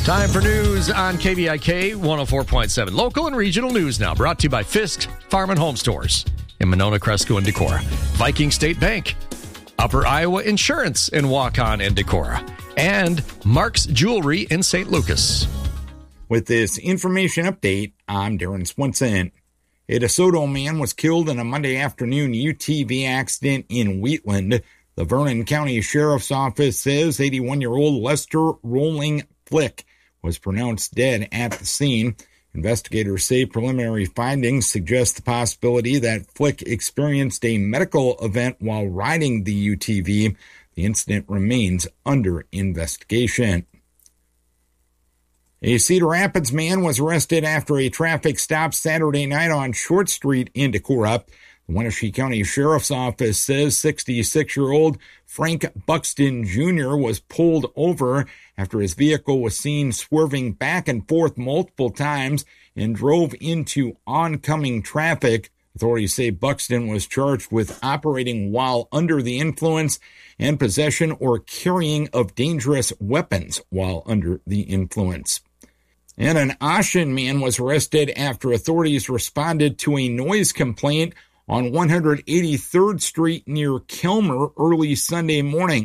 Time for news on KVIK 104.7. Local and regional news now, brought to you by Fisk Farm and Home Stores in Monona, Cresco, and Decorah. Viking State Bank, Upper Iowa Insurance in Waukon and Decorah, and Mark's Jewelry in St. Lucas. With this information update, I'm Darren Swenson. A DeSoto man was killed in a Monday afternoon UTV accident in Wheatland. The Vernon County Sheriff's Office says 81-year-old Lester Rolling Flick was pronounced dead at the scene. Investigators say preliminary findings suggest the possibility that Flick experienced a medical event while riding the UTV. The incident remains under investigation. A Cedar Rapids man was arrested after a traffic stop Saturday night on Short Street in Decorah. The Wenatchee County Sheriff's Office says 66-year-old Frank Buxton Jr. was pulled over after his vehicle was seen swerving back and forth multiple times and drove into oncoming traffic. Authorities say Buxton was charged with operating while under the influence and possession or carrying of dangerous weapons while under the influence. And an Ashen man was arrested after authorities responded to a noise complaint on 183rd Street near Kilmer early Sunday morning.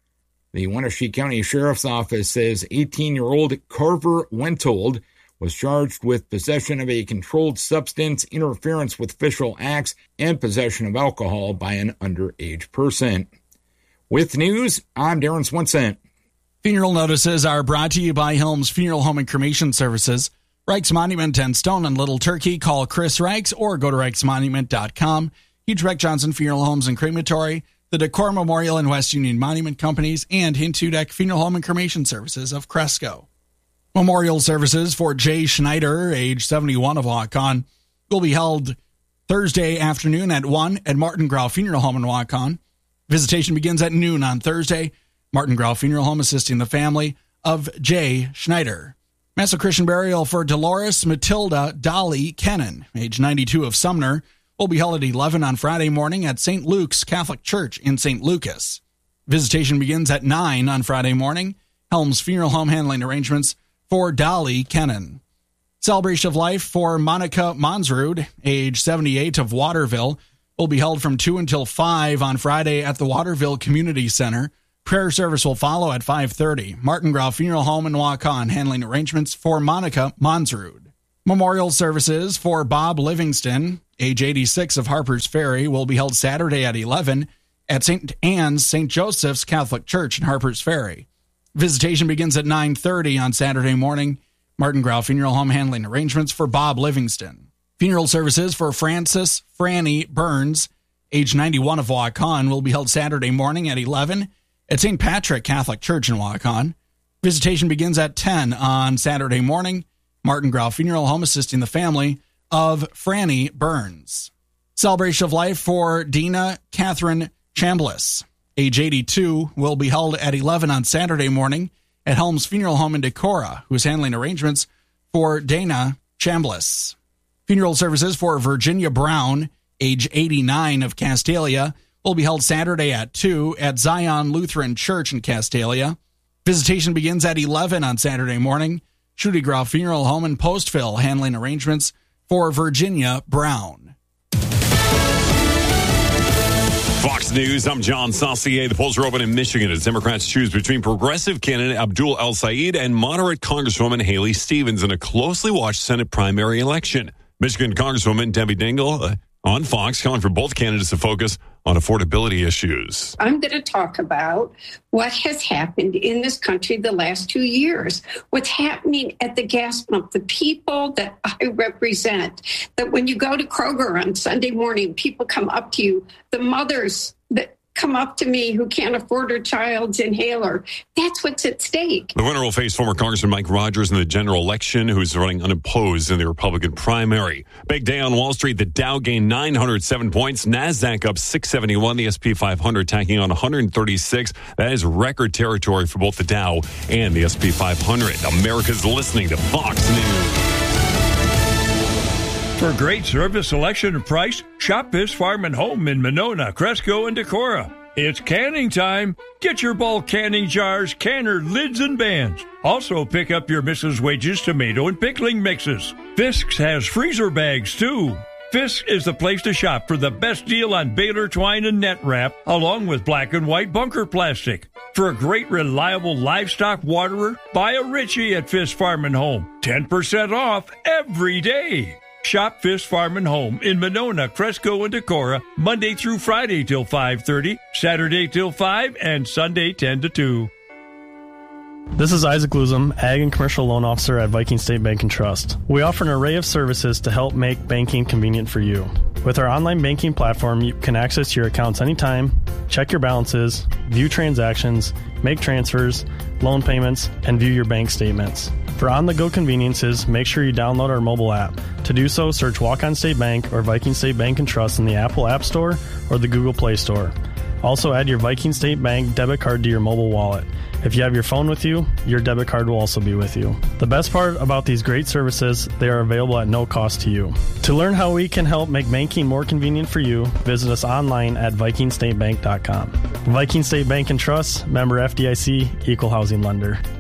The Wenatchee County Sheriff's Office says 18-year-old Carver Wentold was charged with possession of a controlled substance, interference with official acts, and possession of alcohol by an underage person. With news, I'm Darren Swenson. Funeral notices are brought to you by Helms Funeral Home and Cremation Services. Reichs Monument and Stone and Little Turkey. Call Chris Reichs or go to reichsmonument.com. Hugh Trek Johnson Funeral Homes and Crematory, the Decorah Memorial and West Union Monument Companies, and Hintudek Funeral Home and Cremation Services of Cresco. Memorial services for Jay Schneider, age 71 of Waukon, will be held Thursday afternoon at 1 at Martin Grau Funeral Home in Waukon. Visitation begins at noon on Thursday. Martin Grau Funeral Home assisting the family of Jay Schneider. Mass of Christian burial for Dolores Matilda Dolly Kennan, age 92 of Sumner, will be held at 11 on Friday morning at St. Luke's Catholic Church in St. Lucas. Visitation begins at 9 on Friday morning. Helms Funeral Home handling arrangements for Dolly Kennan. Celebration of life for Monica Monsrud, age 78 of Waterville, will be held from 2 until 5 on Friday at the Waterville Community Center. Prayer service will follow at 5:30. Martin Grau Funeral Home in Waukon handling arrangements for Monica Monsrud. Memorial services for Bob Livingston, age 86 of Harper's Ferry, will be held Saturday at 11 at St. Anne's St. Joseph's Catholic Church in Harper's Ferry. Visitation begins at 9:30 on Saturday morning. Martin Grau Funeral Home handling arrangements for Bob Livingston. Funeral services for Francis Franny Burns, age 91 of Waukon, will be held Saturday morning at 11 at St. Patrick Catholic Church in Waukon. Visitation begins at 10 on Saturday morning. Martin Grau Funeral Home assisting the family of Franny Burns. Celebration of life for Dina Catherine Chambliss, age 82, will be held at 11 on Saturday morning at Helms Funeral Home in Decorah, who is handling arrangements for Dana Chambliss. Funeral services for Virginia Brown, age 89 of Castalia, will be held Saturday at 2 at Zion Lutheran Church in Castalia. Visitation begins at 11 on Saturday morning. Shooty Grau Funeral Home in Postville handling arrangements for Virginia Brown. Fox News, I'm John Saucier. The polls are open in Michigan as Democrats choose between progressive candidate Abdul El-Sayed and moderate Congresswoman Haley Stevens in a closely watched Senate primary election. Michigan Congresswoman Debbie Dingell on Fox calling for both candidates to focus on affordability issues. I'm going to talk about what has happened in this country the last 2 years, what's happening at the gas pump, the people that I represent, that when you go to Kroger on Sunday morning, people come up to you, the mothers that come up to me who can't afford her child's inhaler. That's what's at stake. The winner will face former Congressman Mike Rogers in the general election, who's running unopposed in the Republican primary. Big day on Wall Street. The Dow gained 907 points. NASDAQ up 671. The S&P 500 tacking on 136. That is record territory for both the Dow and the S&P 500. America's listening to Fox News. For great service, selection, and price, shop Fisk Farm and Home in Monona, Cresco, and Decorah. It's canning time. Get your bulk canning jars, canner, lids, and bands. Also, pick up your Mrs. Wages tomato and pickling mixes. Fisk's has freezer bags, too. Fisk is the place to shop for the best deal on baler twine and net wrap, along with black and white bunker plastic. For a great, reliable livestock waterer, buy a Ritchie at Fisk Farm and Home. 10% off every day. Shop Fisk Farm and Home in Monona, Cresco, and Decorah, Monday through Friday till 5:30, Saturday till 5, and Sunday 10 to 2. This is Isaac Luzum, Ag and Commercial Loan Officer at Viking State Bank and Trust. We offer an array of services to help make banking convenient for you. With our online banking platform, you can access your accounts anytime, check your balances, view transactions, make transfers, loan payments, and view your bank statements. For on-the-go conveniences, make sure you download our mobile app. To do so, search Walk-On State Bank or Viking State Bank and Trust in the Apple App Store or the Google Play Store. Also, add your Viking State Bank debit card to your mobile wallet. If you have your phone with you, your debit card will also be with you. The best part about these great services, they are available at no cost to you. To learn how we can help make banking more convenient for you, visit us online at vikingstatebank.com. Viking State Bank and Trust, member FDIC, equal housing lender.